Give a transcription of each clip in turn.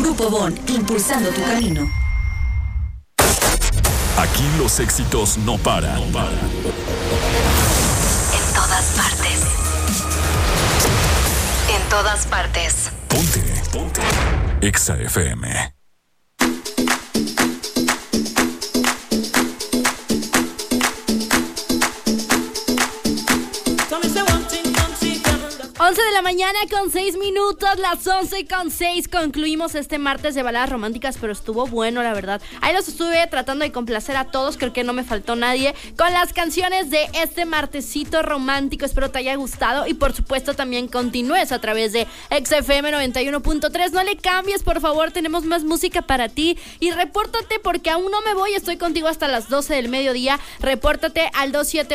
Grupo Bon, impulsando tu camino. Aquí los éxitos no paran. En todas partes. En todas partes. Ponte. Exa FM. 11 de la mañana con 6 minutos, las 11:06 concluimos este martes de baladas románticas, pero estuvo bueno, la verdad. Ahí los estuve tratando de complacer a todos, creo que no me faltó nadie, con las canciones de este martesito romántico. Espero te haya gustado y por supuesto también continúes a través de XFM 91.3. No le cambies, por favor, tenemos más música para ti y repórtate porque aún no me voy, estoy contigo hasta las 12 del mediodía. Repórtate al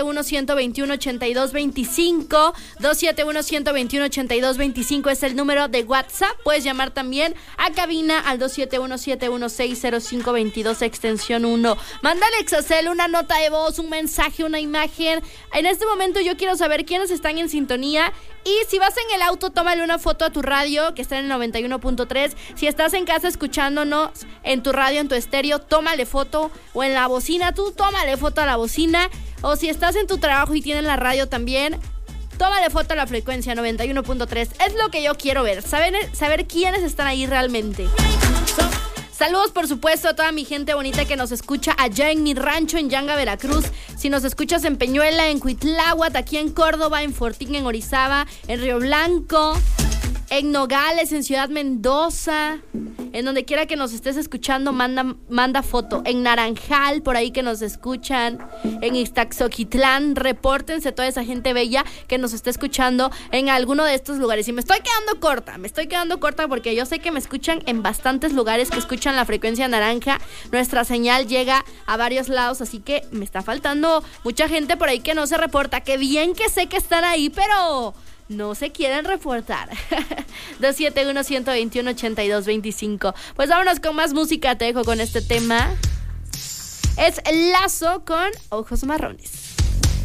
271-121-8225, 271-121-8225 es el número de WhatsApp. Puedes llamar también a cabina al 271-716-0522 extensión 1. Mándale Exacel una nota de voz, un mensaje, una imagen. En este momento yo quiero saber quiénes están en sintonía. Y si vas en el auto, tómale una foto a tu radio, que está en el 91.3. Si estás en casa escuchándonos en tu radio, en tu estéreo, tómale foto. O en la bocina, tú tómale foto a la bocina. O si estás en tu trabajo y tienes la radio también, tómale foto a la frecuencia 91.3. Es lo que yo quiero ver, saber quiénes están ahí realmente. Saludos, por supuesto, a toda mi gente bonita que nos escucha allá en mi rancho, en Yanga, Veracruz. Si nos escuchas en Peñuela, en Cuitláhuac, aquí en Córdoba, en Fortín, en Orizaba, en Río Blanco, en Nogales, en Ciudad Mendoza, en donde quiera que nos estés escuchando, manda foto. En Naranjal, por ahí que nos escuchan, en Ixtaxoquitlán, repórtense toda esa gente bella que nos está escuchando en alguno de estos lugares. Y me estoy quedando corta porque yo sé que me escuchan en bastantes lugares que escuchan la frecuencia naranja. Nuestra señal llega a varios lados, así que me está faltando mucha gente por ahí que no se reporta. Qué bien que sé que están ahí, pero no se quieren reportar. 271-121-8225. Pues vámonos con más música. Te dejo con este tema. Es Lazo con Ojos Marrones.